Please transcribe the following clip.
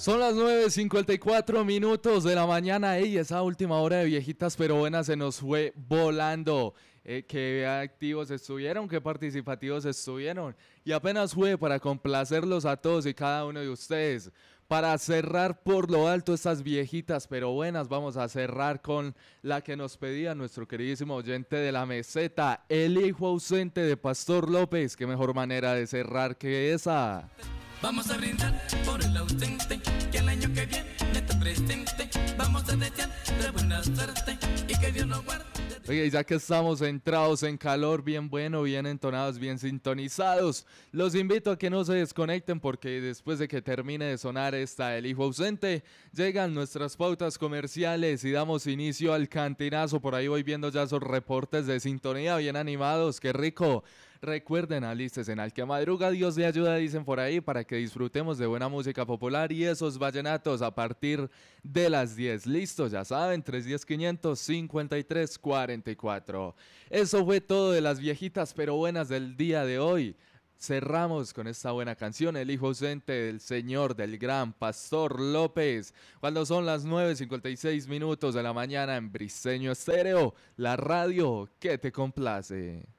Son las 9:54 de la mañana y esa última hora de viejitas pero buenas se nos fue volando. Qué activos estuvieron, qué participativos estuvieron. Y apenas fue para complacerlos a todos y cada uno de ustedes. Para cerrar por lo alto estas viejitas pero buenas, vamos a cerrar con la que nos pedía nuestro queridísimo oyente de la meseta, el hijo ausente de Pastor López. Qué mejor manera de cerrar que esa. Vamos a brindar por el ausente, que el año que viene esté presente. Vamos a desear de buena suerte y que Dios lo guarde. Oye, ya que estamos entrados en calor, bien bueno, bien entonados, bien sintonizados, los invito a que no se desconecten porque después de que termine de sonar esta El Hijo Ausente, llegan nuestras pautas comerciales y damos inicio al cantinazo. Por ahí voy viendo ya esos reportes de sintonía bien animados, qué rico. Recuerden, alístense en al que madruga Dios le ayuda, dicen por ahí, para que disfrutemos de buena música popular y esos vallenatos a partir de las 10. Listo, ya saben, 310-553-44. Eso fue todo de las viejitas pero buenas del día de hoy. Cerramos con esta buena canción, El Hijo Ausente del Señor, del gran Pastor López, cuando son las 9:56 de la mañana en Briseño Estéreo, la radio que te complace.